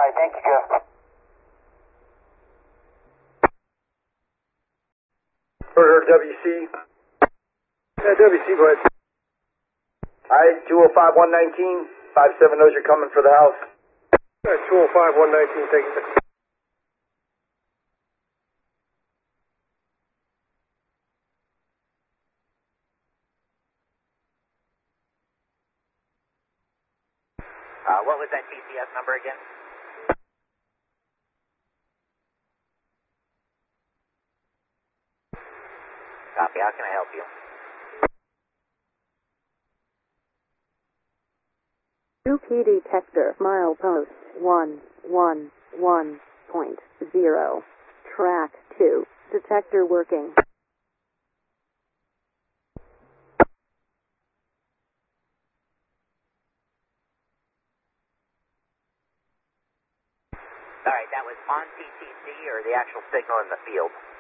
right, thank you, Jeff. Burger WC. Yeah, WC, go ahead. Alright, 205-119. 57 knows you're coming for the house. 205-119, take it. What was that TCS number again? Copy, how can I help you? Key detector, milepost 111.0. Track 2. Detector working. Alright, that was on TTC or the actual signal in the field?